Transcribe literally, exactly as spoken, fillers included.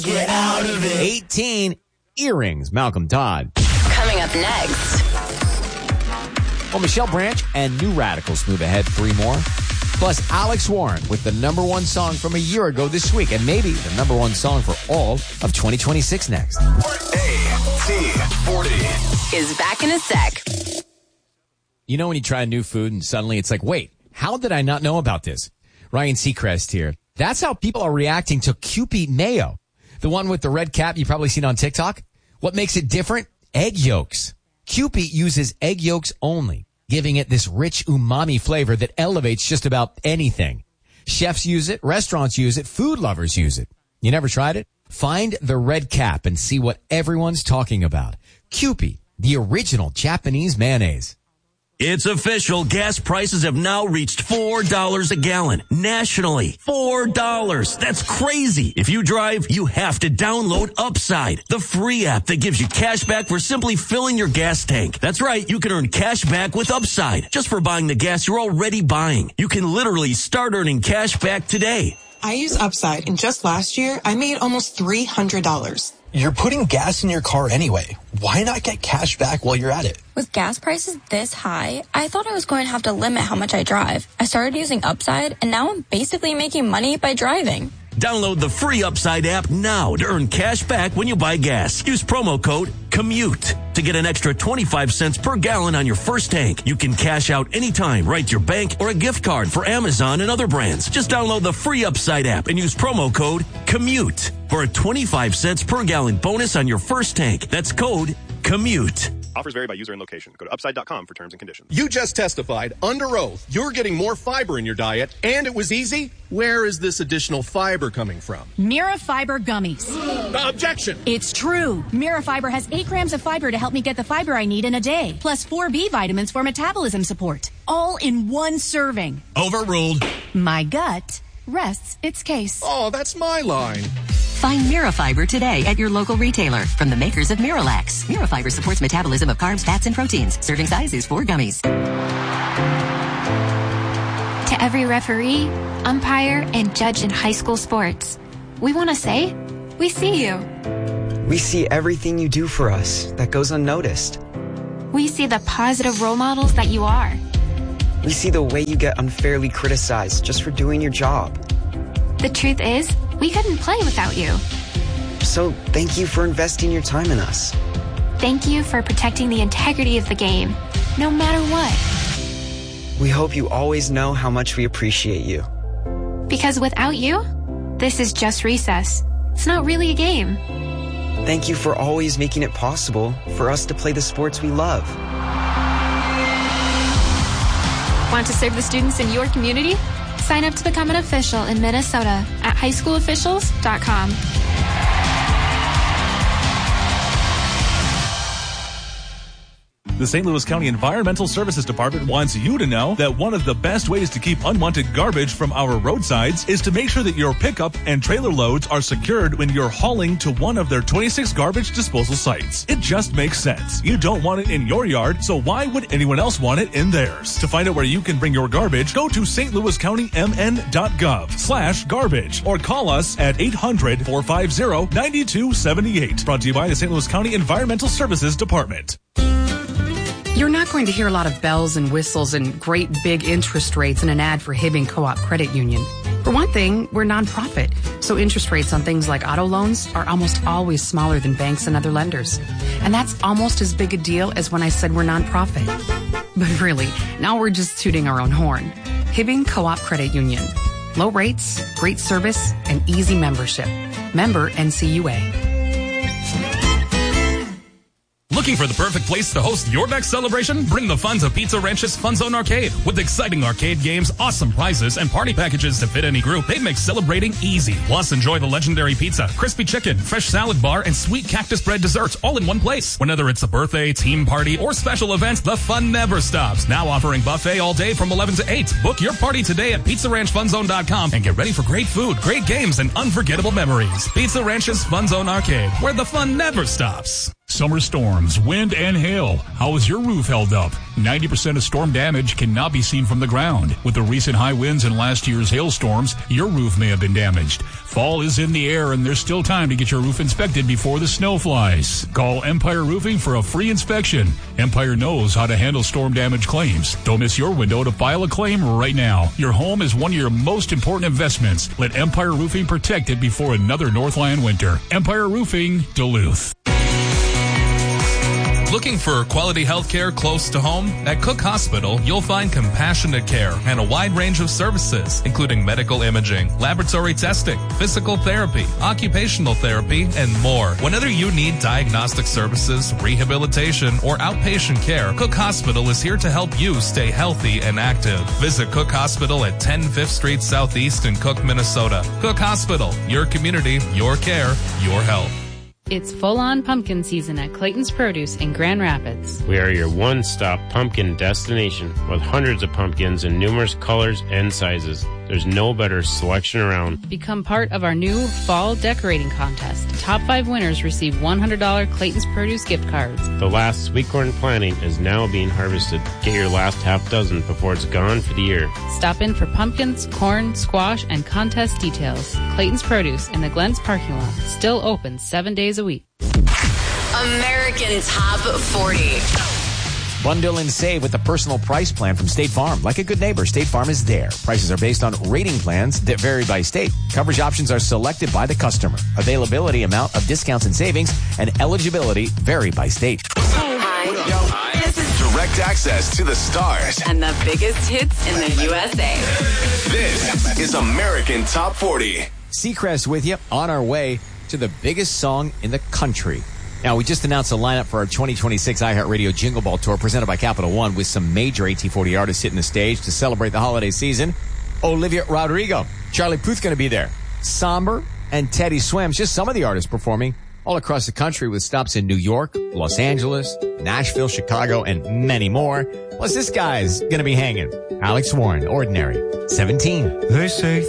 get out of it. eighteen, Earrings, Malcolm Todd. Coming up next. Well, Michelle Branch and New Radicals move ahead three more. Plus, Alex Warren with the number one song from a year ago this week, and maybe the number one song for all of twenty twenty-six next. A T forty is back in a sec. You know when you try a new food and suddenly it's like, wait, how did I not know about this? Ryan Seacrest here. That's how people are reacting to Kewpie Mayo. The one with the red cap you've probably seen on TikTok. What makes it different? Egg yolks. Kewpie uses egg yolks only, giving it this rich umami flavor that elevates just about anything. Chefs use it, restaurants use it, food lovers use it. You never tried it? Find the red cap and see what everyone's talking about. Kewpie, the original Japanese mayonnaise. It's official. Gas prices have now reached four dollars a gallon nationally. four dollars. That's crazy. If you drive, you have to download Upside, the free app that gives you cash back for simply filling your gas tank. That's right. You can earn cash back with Upside just for buying the gas you're already buying. You can literally start earning cash back today. I use Upside, and just last year, I made almost three hundred dollars. You're putting gas in your car anyway. Why not get cash back while you're at it? With gas prices this high, I thought I was going to have to limit how much I drive. I started using Upside, and now I'm basically making money by driving. Download the free Upside app now to earn cash back when you buy gas. Use promo code COMMUTE to get an extra twenty-five cents per gallon on your first tank. You can cash out anytime, right to your bank or a gift card for Amazon and other brands. Just download the free Upside app and use promo code COMMUTE for a twenty-five cents per gallon bonus on your first tank. That's code COMMUTE. Offers vary by user and location. Go to upside dot com for terms and conditions. You just testified under oath you're getting more fiber in your diet, and it was easy. Where is this additional fiber coming from? Mira Fiber Gummies. Uh, objection. It's true. Mira Fiber has eight grams of fiber to help me get the fiber I need in a day, plus four B vitamins for metabolism support, all in one serving. Overruled. My gut rests its case. Oh, that's my line. Find Mirafiber today at your local retailer from the makers of Miralax. Mirafiber supports metabolism of carbs, fats, and proteins. Serving size is four gummies. To every referee, umpire, and judge in high school sports, we want to say, we see you. We see everything you do for us that goes unnoticed. We see the positive role models that you are. We see the way you get unfairly criticized just for doing your job. The truth is, we couldn't play without you. So thank you for investing your time in us. Thank you for protecting the integrity of the game, no matter what. We hope you always know how much we appreciate you. Because without you, this is just recess. It's not really a game. Thank you for always making it possible for us to play the sports we love. Want to serve the students in your community? Sign up to become an official in Minnesota at high school officials dot com. The Saint Louis County Environmental Services Department wants you to know that one of the best ways to keep unwanted garbage from our roadsides is to make sure that your pickup and trailer loads are secured when you're hauling to one of their twenty-six garbage disposal sites. It just makes sense. You don't want it in your yard, so why would anyone else want it in theirs? To find out where you can bring your garbage, go to S T Louis County M N dot gov slash garbage or call us at eight hundred, four five zero, nine two seven eight. Brought to you by the Saint Louis County Environmental Services Department. You're not going to hear a lot of bells and whistles and great big interest rates in an ad for Hibbing Co-op Credit Union. For one thing, we're nonprofit, so interest rates on things like auto loans are almost always smaller than banks and other lenders. And that's almost as big a deal as when I said we're nonprofit. But really, now we're just tooting our own horn. Hibbing Co-op Credit Union. Low rates, great service, and easy membership. Member N C U A. Looking for the perfect place to host your next celebration? Bring the fun to Pizza Ranch's Fun Zone Arcade. With exciting arcade games, awesome prizes, and party packages to fit any group, they make celebrating easy. Plus, enjoy the legendary pizza, crispy chicken, fresh salad bar, and sweet cactus bread desserts all in one place. Whether it's a birthday, team party, or special events, the fun never stops. Now offering buffet all day from eleven to eight. Book your party today at pizza ranch fun zone dot com and get ready for great food, great games, and unforgettable memories. Pizza Ranch's Fun Zone Arcade, where the fun never stops. Summer storms, wind, and hail. How has your roof held up? ninety percent of storm damage cannot be seen from the ground. With the recent high winds and last year's hailstorms, your roof may have been damaged. Fall is in the air and there's still time to get your roof inspected before the snow flies. Call Empire Roofing for a free inspection. Empire knows how to handle storm damage claims. Don't miss your window to file a claim right now. Your home is one of your most important investments. Let Empire Roofing protect it before another Northland winter. Empire Roofing, Duluth. Looking for quality health care close to home? At Cook Hospital, you'll find compassionate care and a wide range of services, including medical imaging, laboratory testing, physical therapy, occupational therapy, and more. Whenever you need diagnostic services, rehabilitation, or outpatient care, Cook Hospital is here to help you stay healthy and active. Visit Cook Hospital at ten Fifth Street Southeast in Cook, Minnesota. Cook Hospital, your community, your care, your health. It's full-on pumpkin season at Clayton's Produce in Grand Rapids. We are your one-stop pumpkin destination with hundreds of pumpkins in numerous colors and sizes. There's no better selection around. Become part of our new fall decorating contest. Top five winners receive one hundred dollars Clayton's Produce gift cards. The last sweet corn planting is now being harvested. Get your last half dozen before it's gone for the year. Stop in for pumpkins, corn, squash, and contest details. Clayton's Produce in the Glens parking lot. Still open seven days a week. American Top forty. Bundle and save with the personal price plan from State Farm. Like a good neighbor, State Farm is there. Prices are based on rating plans that vary by state. Coverage options are selected by the customer. Availability, amount of discounts and savings, and eligibility vary by state. Hi. This is direct access to the stars and the biggest hits in the U S A. This is American Top forty. Seacrest with you on our way to the biggest song in the country. Now, we just announced a lineup for our twenty twenty-six iHeartRadio Jingle Ball Tour presented by Capital One with some major A T forty artists hitting the stage to celebrate the holiday season. Olivia Rodrigo, Charlie Puth going to be there. Somber and Teddy Swims, just some of the artists performing all across the country with stops in New York, Los Angeles, Nashville, Chicago, and many more. Plus, this guy's going to be hanging. Alex Warren, Ordinary, seventeen. They say